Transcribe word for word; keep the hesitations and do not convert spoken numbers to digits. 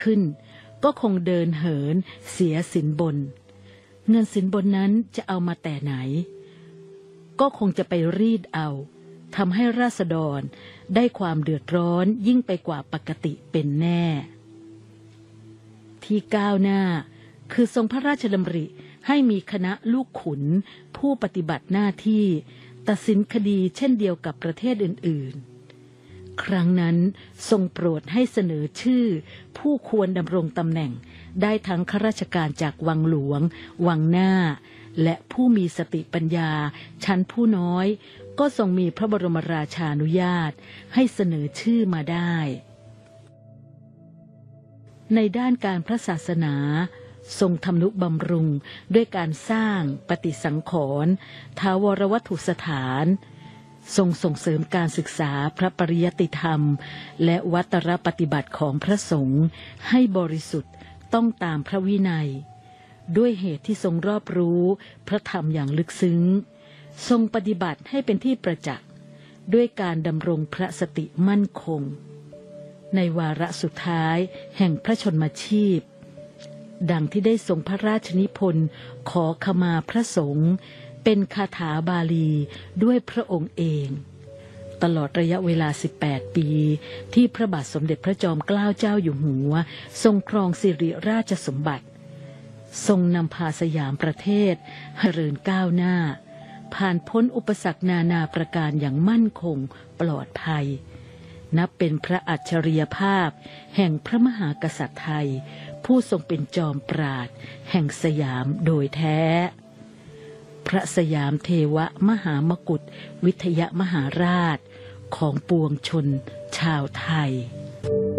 ขึ้นก็คงเดินเหินเสียสินบนเงินสินบนนั้นจะเอามาแต่ไหนก็คงจะไปรีดเอาทำให้ราษฎรได้ความเดือดร้อนยิ่งไปกว่าปกติเป็นแน่ที่ก้าวหน้าคือทรงพระราชดำริให้มีคณะลูกขุนผู้ปฏิบัติหน้าที่ตัดสินคดีเช่นเดียวกับประเทศอื่นๆครั้งนั้นทรงโปรดให้เสนอชื่อผู้ควรดำรงตำแหน่งได้ทั้งข้าราชการจากวังหลวงวังหน้าและผู้มีสติปัญญาชั้นผู้น้อยก็ทรงมีพระบรมราชานุญาตให้เสนอชื่อมาได้ในด้านการพระศาสนาทรงทำนุบำรุงด้วยการสร้างปฏิสังขรณ์ท้าวรวัตถุสถานทรงส่งเสริมการศึกษาพระปริยัติธรรมและวัตรปฏิบัติของพระสงฆ์ให้บริสุทธิ์ต้องตามพระวินัยด้วยเหตุที่ทรงรอบรู้พระธรรมอย่างลึกซึ้งทรงปฏิบัติให้เป็นที่ประจักษ์ด้วยการดำรงพระสติมั่นคงในวาระสุดท้ายแห่งพระชนมชีพดังที่ได้ทรงพระราชนิพนธ์ขอขมาพระสงฆ์เป็นคาถาบาลีด้วยพระองค์เองตลอดระยะเวลาสิบแปดปีที่พระบาทสมเด็จพระจอมเกล้าเจ้าอยู่หัวทรงครองสิริราชสมบัติทรงนำพาสยามประเทศให้เจริญก้าวหน้าผ่านพ้นอุปสรรคนานาประการอย่างมั่นคงปลอดภัยนับเป็นพระอัจฉริยภาพแห่งพระมหากษัตริย์ไทยผู้ทรงเป็นจอมปราชญ์แห่งสยามโดยแท้พระสยามเทวมหามกุฏวิทยมหาราชของปวงชนชาวไทย